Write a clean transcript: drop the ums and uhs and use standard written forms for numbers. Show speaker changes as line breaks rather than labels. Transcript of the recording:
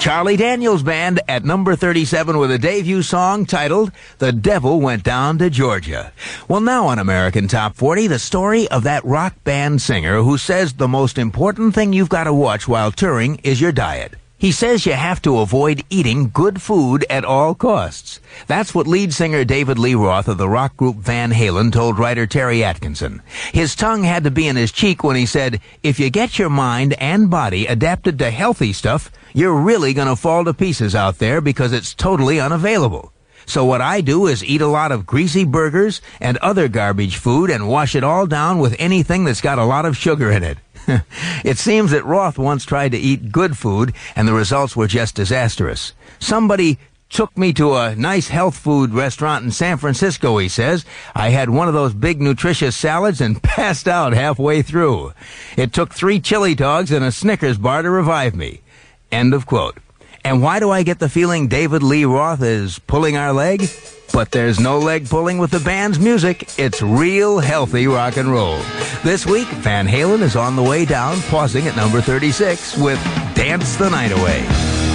Charlie Daniels Band at number 37 with a debut song titled The Devil Went Down to Georgia. Well, now on American Top 40, the story of that rock band singer who says the most important thing you've got to watch while touring is your diet. He says you have to avoid eating good food at all costs. That's what lead singer David Lee Roth of the rock group Van Halen told writer Terry Atkinson. His tongue had to be in his cheek when he said, if you get your mind and body adapted to healthy stuff, you're really going to fall to pieces out there because it's totally unavailable. So what I do is eat a lot of greasy burgers and other garbage food and wash it all down with anything that's got a lot of sugar in it. It seems that Roth once tried to eat good food, and the results were just disastrous. Somebody took me to a nice health food restaurant in San Francisco, he says. I had one of those big nutritious salads and passed out halfway through. It took 3 chili dogs and a Snickers bar to revive me. End of quote. And why do I get the feeling David Lee Roth is pulling our leg? But there's no leg pulling with the band's music. It's real healthy rock and roll. This week, Van Halen is on the way down, pausing at number 36 with Dance the Night Away.